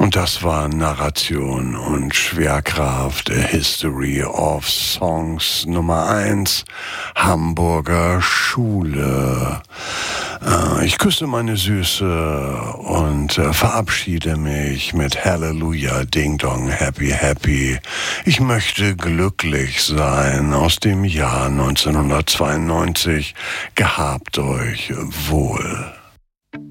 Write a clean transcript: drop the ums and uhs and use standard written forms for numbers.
Und das war Narration und Schwerkraft, A History of Songs Nummer 1, Hamburger Schule. Ich küsse meine Süße und verabschiede mich mit Halleluja, Ding Dong, Happy Happy. Ich möchte glücklich sein aus dem Jahr 1992. Gehabt euch wohl.